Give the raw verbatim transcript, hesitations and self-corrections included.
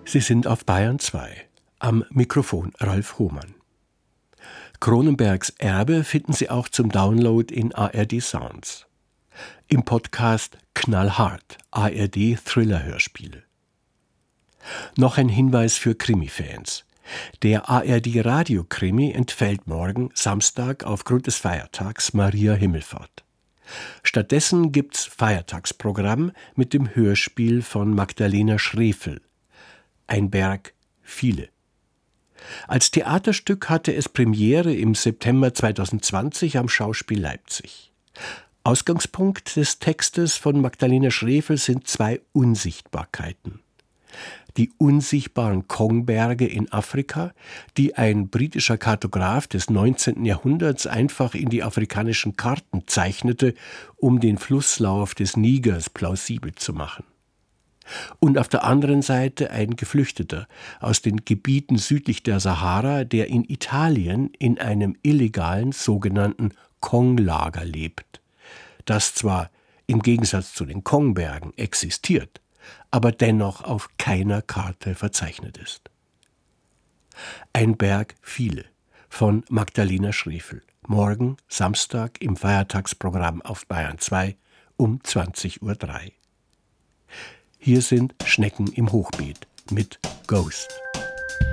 Sie sind auf Bayern zwei. Am Mikrofon Ralf Hohmann. Cronenbergs Erbe finden Sie auch zum Download in A R D Sounds. Im Podcast Knallhart, A R D Thriller-Hörspiele. Noch ein Hinweis für Krimi-Fans. Der A R D Radio-Krimi entfällt morgen, Samstag, aufgrund des Feiertags Maria Himmelfahrt. Stattdessen gibt's Feiertagsprogramm mit dem Hörspiel von Magdalena Schrefel. Ein Berg, viele. Als Theaterstück hatte es Premiere im September zweitausendzwanzig am Schauspiel Leipzig. Ausgangspunkt des Textes von Magdalena Schrefel sind zwei Unsichtbarkeiten. Die unsichtbaren Kongberge in Afrika, die ein britischer Kartograf des neunzehnten Jahrhunderts einfach in die afrikanischen Karten zeichnete, um den Flusslauf des Nigers plausibel zu machen. Und auf der anderen Seite ein Geflüchteter aus den Gebieten südlich der Sahara, der in Italien in einem illegalen sogenannten Konglager lebt, das zwar im Gegensatz zu den Kongbergen existiert, aber dennoch auf keiner Karte verzeichnet ist. Ein Berg, viele von Magdalena Schrefel. Morgen, Samstag, im Feiertagsprogramm auf Bayern zwei um zwanzig Uhr drei. Hier sind Schnecken im Hochbeet mit Ghost.